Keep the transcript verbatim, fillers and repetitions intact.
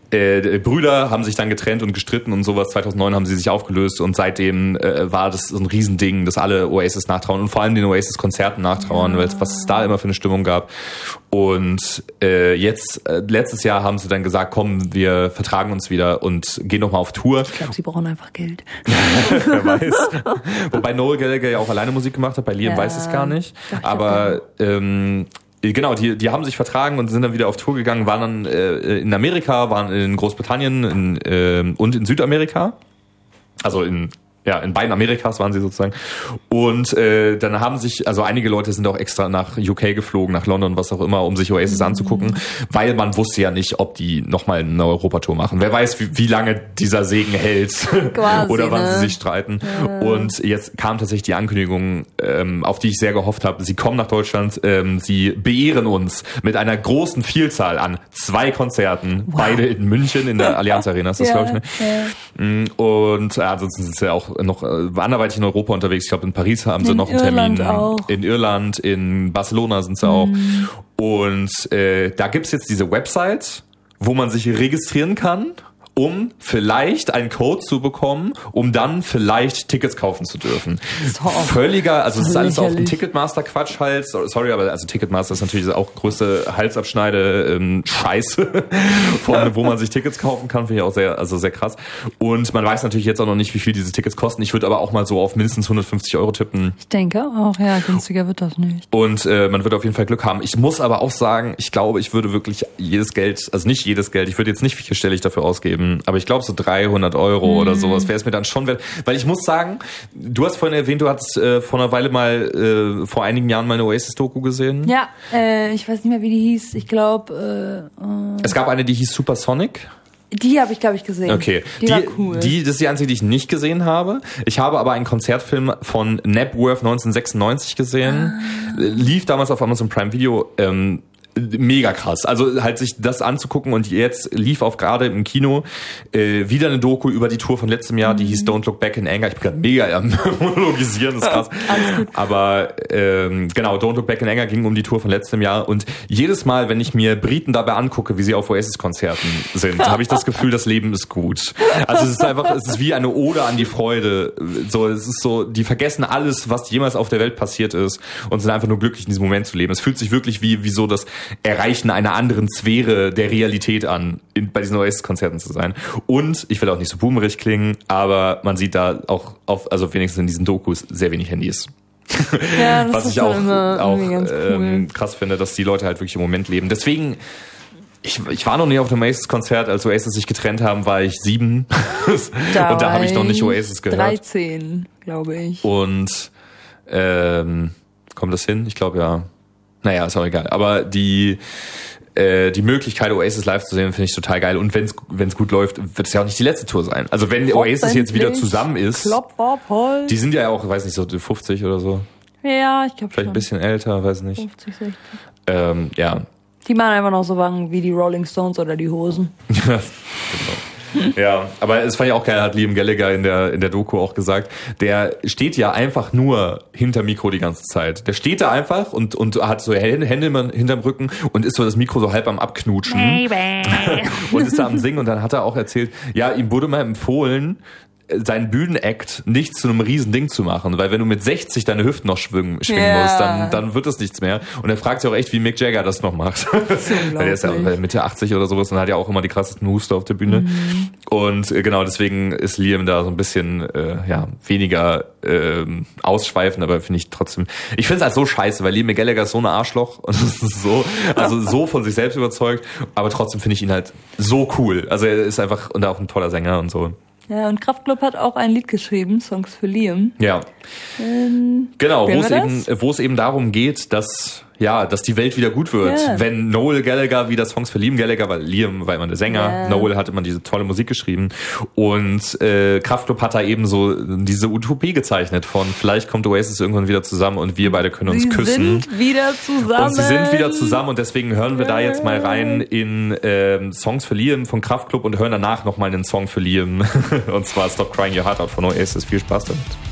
Äh, Brüder haben sich dann getrennt und gestritten und sowas. zweitausendneun haben sie sich aufgelöst und seitdem äh, war das so ein Riesending, dass alle Oasis nachtrauern und vor allem den Oasis-Konzerten nachtrauern, ja. weil was es da immer für eine Stimmung gab. Und äh, jetzt, äh, letztes Jahr haben sie dann gesagt, komm, wir vertragen uns wieder und gehen nochmal auf Tour. Ich glaube, sie brauchen einfach Geld. Wer weiß. Wobei Noel Gallagher ja auch alleine Musik gemacht hat, bei Liam ja, weiß es gar nicht. Aber ähm, genau, die, die haben sich vertragen und sind dann wieder auf Tour gegangen, waren dann äh, in Amerika, waren in Großbritannien in, äh, und in Südamerika. Also in Ja, in beiden Amerikas waren sie sozusagen. Und äh, dann haben sich, also einige Leute sind auch extra nach U K geflogen, nach London, was auch immer, um sich Oasis mhm. anzugucken, weil man wusste ja nicht, ob die nochmal eine Europatour machen. Wer weiß, wie, wie lange dieser Segen hält Quasi, oder wann ne? sie sich streiten. Ja. Und jetzt kam tatsächlich die Ankündigung, ähm, auf die ich sehr gehofft habe. Sie kommen nach Deutschland, ähm, sie beehren uns mit einer großen Vielzahl an zwei Konzerten, wow. beide in München, in der Allianz Arena ist das, ja, glaube ich. Ne? Ja. Und äh, ansonsten sind sie ja auch noch äh, anderweitig in Europa unterwegs. Ich glaube, in Paris haben sie in noch einen Irland Termin. Auch. In Irland, in Barcelona sind sie mhm. auch. Und äh, da gibt's jetzt diese Website, wo man sich registrieren kann, um vielleicht einen Code zu bekommen, um dann vielleicht Tickets kaufen zu dürfen. So. Völliger, also es ist alles auch ein Ticketmaster-Quatsch halt. Sorry, aber also Ticketmaster ist natürlich auch größte Halsabschneide ähm, Scheiße, von wo man sich Tickets kaufen kann, finde ich auch sehr, also sehr krass. Und man weiß natürlich jetzt auch noch nicht, wie viel diese Tickets kosten. Ich würde aber auch mal so auf mindestens hundertfünfzig Euro tippen. Ich denke auch, ja, günstiger wird das nicht. Und äh, man wird auf jeden Fall Glück haben. Ich muss aber auch sagen, ich glaube, ich würde wirklich jedes Geld, also nicht jedes Geld, ich würde jetzt nicht vierstellig dafür ausgeben, aber ich glaube so dreihundert Euro mm. oder sowas wäre es mir dann schon wert. Weil ich muss sagen, du hast vorhin erwähnt, du hattest äh, vor einer Weile mal, äh, vor einigen Jahren mal eine Oasis-Doku gesehen. Ja, äh, ich weiß nicht mehr, wie die hieß. Ich glaube... Äh, äh, es gab eine, die hieß Supersonic. Die habe ich, glaube ich, gesehen. Okay. Die, die war cool. Die, das ist die einzige, die ich nicht gesehen habe. Ich habe aber einen Konzertfilm von Knebworth neunzehnhundertsechsundneunzig gesehen. Ah. Lief damals auf Amazon Prime Video. Ähm, mega krass. Also halt sich das anzugucken und jetzt lief auch gerade im Kino äh, wieder eine Doku über die Tour von letztem Jahr, die hieß Don't Look Back in Anger. Ich bin gerade mega am monologisieren, das ist krass. Alles gut. Aber ähm, genau, Don't Look Back in Anger ging um die Tour von letztem Jahr und jedes Mal, wenn ich mir Briten dabei angucke, wie sie auf Oasis-Konzerten sind, habe ich das Gefühl, das Leben ist gut. Also es ist einfach, es ist wie eine Ode an die Freude. So, es ist so, die vergessen alles, was jemals auf der Welt passiert ist und sind einfach nur glücklich, in diesem Moment zu leben. Es fühlt sich wirklich wie, wie so das Erreichen einer anderen Sphäre der Realität an, in, bei diesen Oasis-Konzerten zu sein. Und, ich will auch nicht so boomerig klingen, aber man sieht da auch, auf, also wenigstens in diesen Dokus, sehr wenig Handys. Ja, das was ist ich auch, auch ganz cool. ähm, krass finde, dass die Leute halt wirklich im Moment leben. Deswegen, ich, ich war noch nie auf einem Oasis-Konzert, als Oasis sich getrennt haben, war ich sieben. Da und da habe ich noch nicht Oasis gehört. dreizehn, glaube ich. Und ähm, kommt das hin? Ich glaube ja. Naja, ist auch egal. Aber die äh, die Möglichkeit, Oasis live zu sehen, finde ich total geil. Und wenn es wenn es gut läuft, wird es ja auch nicht die letzte Tour sein. Also wenn Oasis jetzt wieder zusammen ist, Klopf auf Holz. Die sind ja auch, weiß nicht, so fünfzig oder so. Ja, ich glaube schon. Vielleicht ein bisschen älter, weiß nicht. fünfzig, sechzig. Ähm, ja. Die machen einfach noch so Wangen wie die Rolling Stones oder die Hosen. Genau. Ja, aber es fand ich auch geil, hat Liam Gallagher in der in der Doku auch gesagt, der steht ja einfach nur hinter Mikro die ganze Zeit. Der steht da einfach und und hat so Hände hinterm Rücken und ist so das Mikro so halb am Abknutschen. Und ist da am Singen und dann hat er auch erzählt, ja, ihm wurde mal empfohlen, seinen Bühnenakt nicht zu einem riesen Ding zu machen, weil wenn du mit sechzig deine Hüften noch schwingen, schwingen yeah. musst, dann dann wird das nichts mehr. Und er fragt sich auch echt, wie Mick Jagger das noch macht. Das ist weil er ist ja Mitte achtzig oder sowas und hat ja auch immer die krassesten Huster auf der Bühne. Mhm. Und äh, genau, deswegen ist Liam da so ein bisschen äh, ja weniger äh, ausschweifend, aber finde ich trotzdem, ich finde es halt so scheiße, weil Liam Gallagher ist so ein Arschloch und das ist so, also so von sich selbst überzeugt, aber trotzdem finde ich ihn halt so cool. Also er ist einfach und auch ein toller Sänger und so. Ja, und Kraftklub hat auch ein Lied geschrieben, Songs für Liam. Ja. Ähm, genau, wo es eben, wo es eben darum geht, dass, ja, dass die Welt wieder gut wird. Yeah. Wenn Noel Gallagher wieder Songs für Liam Gallagher, weil Liam war immer der Sänger, yeah. Noel hat immer diese tolle Musik geschrieben und äh, Kraftklub hat da eben so diese Utopie gezeichnet von vielleicht kommt Oasis irgendwann wieder zusammen und wir beide können uns sie küssen. Sie sind wieder zusammen. Und sie sind wieder zusammen und deswegen hören wir da jetzt mal rein in ähm, Songs für Liam von Kraftklub und hören danach nochmal einen Song für Liam und zwar Stop Crying Your Heart Out von Oasis. Viel Spaß damit.